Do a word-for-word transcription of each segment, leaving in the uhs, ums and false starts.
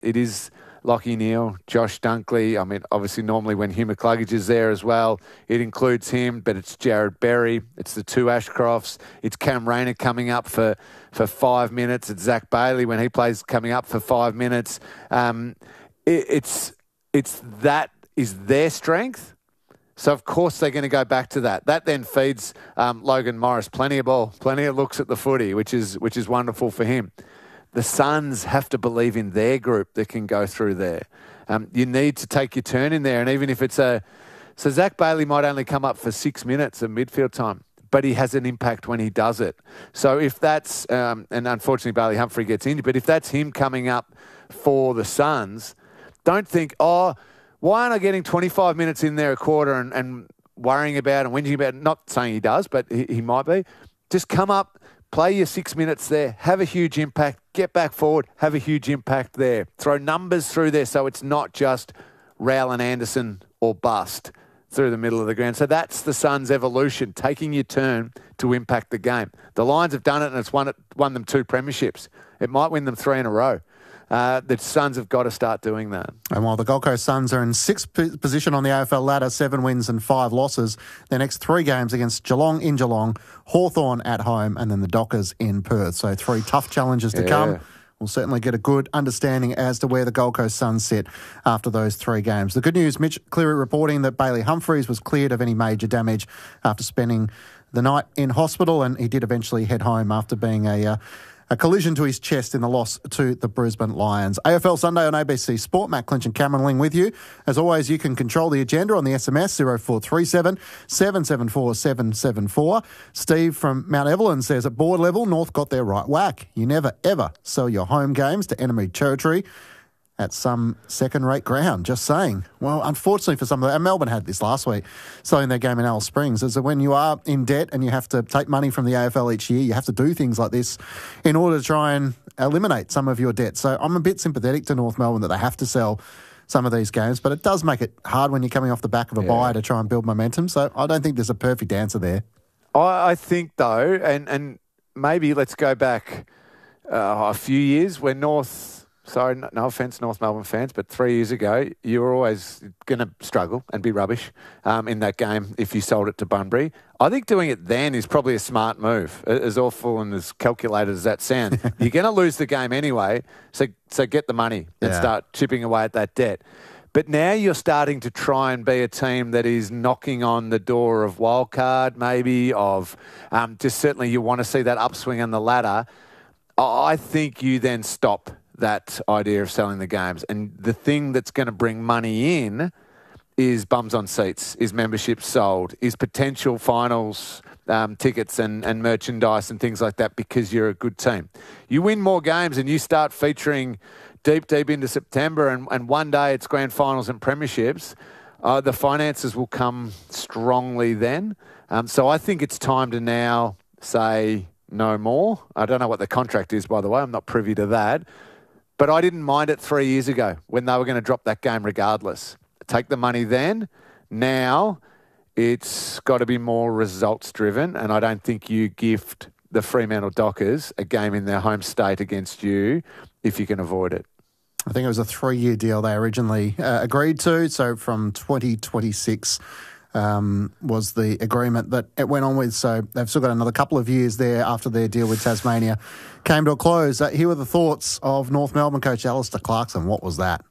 it is Lachie Neale, Josh Dunkley. I mean, obviously, normally when Hugh McCluggage is there as well, it includes him, but it's Jared Berry, it's the two Ashcrofts, it's Cam Rayner coming up for, for five minutes, it's Zach Bailey when he plays coming up for five minutes. Um, it, it's it's that is their strength. So, of course, they're going to go back to that. That then feeds um, Logan Morris plenty of ball, plenty of looks at the footy, which is which is wonderful for him. The Suns have to believe in their group that can go through there. Um, you need to take your turn in there. And even if it's a... So Zach Bailey might only come up for six minutes of midfield time, but he has an impact when he does it. So if that's... Um, and unfortunately, Bailey Humphrey gets injured, but if that's him coming up for the Suns, don't think, oh, why aren't I getting twenty-five minutes in there a quarter and, and worrying about and whinging about... Not saying he does, but he, he might be. Just come up... Play your six minutes there, have a huge impact, get back forward, have a huge impact there. Throw numbers through there so it's not just Rowell and Anderson or bust through the middle of the ground. So that's the Suns' evolution, taking your turn to impact the game. The Lions have done it and it's won, it, won them two premierships. It might win them three in a row. Uh, the Suns have got to start doing that. And while the Gold Coast Suns are in sixth p- position on the A F L ladder, seven wins and five losses, their next three games against Geelong in Geelong, Hawthorn at home, and then the Dockers in Perth. So three tough challenges to yeah. come. We'll certainly get a good understanding as to where the Gold Coast Suns sit after those three games. The good news, Mitch Cleary reporting that Bailey Humphries was cleared of any major damage after spending the night in hospital, and he did eventually head home after being a... Uh, A collision to his chest in the loss to the Brisbane Lions. A F L Sunday on A B C Sport. Matt Clinch and Cameron Ling with you. As always, you can control the agenda on the S M S zero four three seven, seven seven four, seven seven four. Steve from Mount Evelyn says, at board level, North got their right whack. You never, ever sell your home games to enemy territory at some second-rate ground. Just saying. Well, unfortunately for some of them, and Melbourne had this last week, selling their game in Alice Springs, is that when you are in debt and you have to take money from the A F L each year, you have to do things like this in order to try and eliminate some of your debt. So I'm a bit sympathetic to North Melbourne that they have to sell some of these games, but it does make it hard when you're coming off the back of a yeah. bye to try and build momentum. So I don't think there's a perfect answer there. I, I think, though, and, and maybe let's go back uh, a few years when North... Sorry, no offence, North Melbourne fans, but three years ago, you were always going to struggle and be rubbish um, in that game if you sold it to Bunbury. I think doing it then is probably a smart move, as awful and as calculated as that sounds. You're going to lose the game anyway, so so get the money and yeah. start chipping away at that debt. But now you're starting to try and be a team that is knocking on the door of wildcard, maybe, of um, just certainly you want to see that upswing on the ladder. I think you then stop that idea of selling the games. And the thing that's going to bring money in is bums on seats, is memberships sold, is potential finals um, tickets and, and merchandise and things like that because you're a good team. You win more games and you start featuring deep, deep into September and, and one day it's grand finals and premierships, uh, the finances will come strongly then. Um, so I think it's time to now say no more. I don't know what the contract is, by the way. I'm not privy to that. But I didn't mind it three years ago when they were going to drop that game regardless. Take the money then. Now it's got to be more results driven, and I don't think you gift the Fremantle Dockers a game in their home state against you if you can avoid it. I think it was a three-year deal they originally uh, agreed to. So from twenty twenty-six um, was the agreement that it went on with. So they've still got another couple of years there after their deal with Tasmania came to a close. Uh, here were the thoughts of North Melbourne coach Alistair Clarkson. What was that?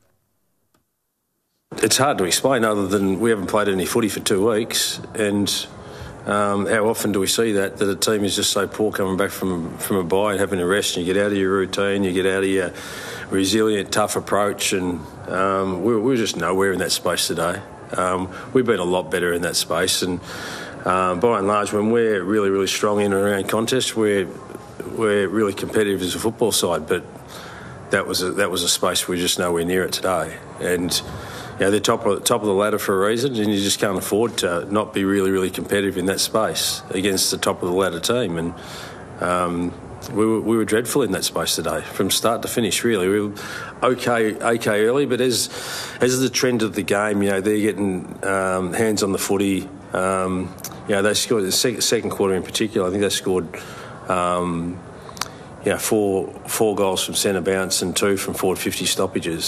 It's hard to explain other than we haven't played any footy for two weeks and um, how often do we see that, that a team is just so poor coming back from, from a bye and having a rest and you get out of your routine, you get out of your resilient, tough approach and um, we, we were just nowhere in that space today. Um, we've been a lot better in that space and um, by and large when we're really, really strong in and around contests, we're we're really competitive as a football side, but that was a, that was a space we're just nowhere near it today. And you know, they're top of, top of the ladder for a reason, and you just can't afford to not be really, really competitive in that space against the top of the ladder team. And um, we were, we were dreadful in that space today, from start to finish. Really, we were okay, okay early, but as as the trend of the game, you know, they're getting um, hands on the footy. Um, you know, they scored the second, second quarter in particular. I think they scored. Um, you know, four four goals from centre bounce and two from forward fifty stoppages.